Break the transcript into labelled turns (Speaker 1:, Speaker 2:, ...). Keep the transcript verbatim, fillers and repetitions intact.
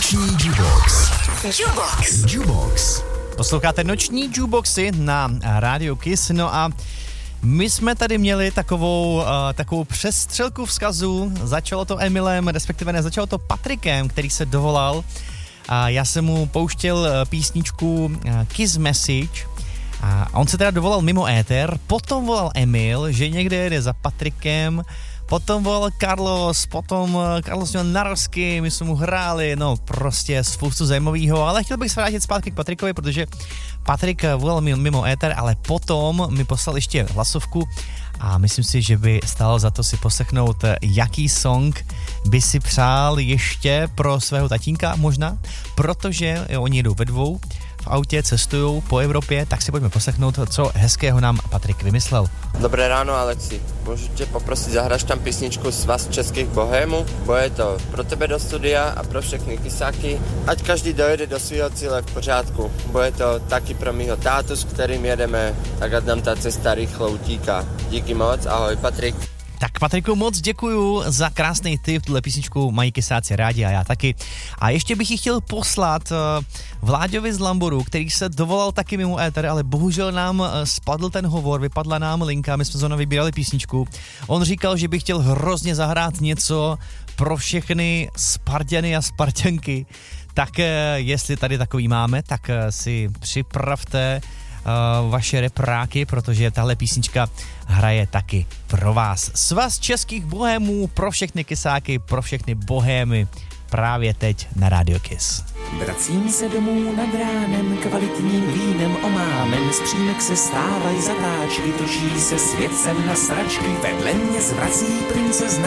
Speaker 1: Noční Jukebox.
Speaker 2: Jukebox.
Speaker 1: Jukebox.
Speaker 3: Posloucháte Noční Jukeboxy na Radio Kiss, no a my jsme tady měli takovou, uh, takovou přestřelku vzkazů. Začalo to Emilem, respektive ne, začalo to Patrikem, který se dovolal. A já jsem mu pouštěl písničku Kiss Message a on se teda dovolal mimo éter, potom volal Emil, že někde jede za Patrikem, potom volal Carlos, potom Carlos měl narosky, my jsme mu hráli, no prostě spoustu zajímavého, ale chtěl bych se vrátit zpátky k Patrikovi, protože Patrik volal mimo éter, ale potom mi poslal ještě hlasovku a myslím si, že by stálo za to si poslechnout, jaký song by si přál ještě pro svého tatínka možná, protože oni jedou ve dvou, v autě cestují po Evropě, tak si pojďme poslechnout, co hezkého nám Patrik vymyslel.
Speaker 4: Dobré ráno, Alexi. Můžu tě poprosit, zahraš tam písničku Svaz českých bohémů? Bude to pro tebe do studia a pro všechny kysáky. Ať každý dojede do svého cíle v pořádku. Bude to taky pro mýho tátu, s kterým jedeme, tak ať nám ta cesta rychlo utíká. Díky moc, ahoj Patrik.
Speaker 3: Tak Patriku, moc děkuju za krásný tip, tuhle písničku mají kysáci rádi a já taky. A ještě bych ji chtěl poslat uh, Vláďovi z Lamboru, který se dovolal taky mimo éter, ale bohužel nám uh, spadl ten hovor, vypadla nám linka, my jsme zrovna vybírali písničku. On říkal, že by chtěl hrozně zahrát něco pro všechny Sparťany a Sparťanky. Tak uh, jestli tady takový máme, tak uh, si připravte Uh, vaše repráky, protože tahle písnička hraje taky pro vás. Svaz českých bohémů pro všechny kysáky, pro všechny bohémy právě teď na Radio Kiss.
Speaker 5: Vracím se domů nad ránem, kvalitním vínem omámen, z přímek se stávají zatáčky, točí se svět sem na sračky, vedle mě zvrací princezna.